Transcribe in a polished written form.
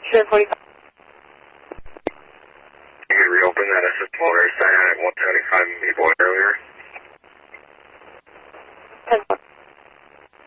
Sure, 45. You could reopen that SS motor sign at 175 Maple earlier.